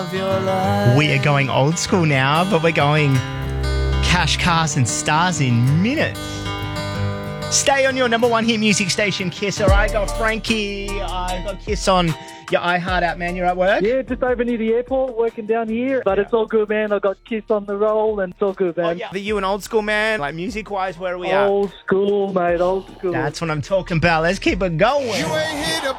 We are going old school now, but we're going cash, cars and stars in minutes. Stay on your number one hit music station, Kiss. All right, got Frankie. I got Kiss on your iHeart app, man. You're at work? Yeah, just over near the airport, working down here. But it's all good, man. I got Kiss on the roll, and it's all good, man. Oh, yeah. Are you an old school man? Like music-wise, where are we at? Old school, mate, old school. That's what I'm talking about. Let's keep it going. You ain't here to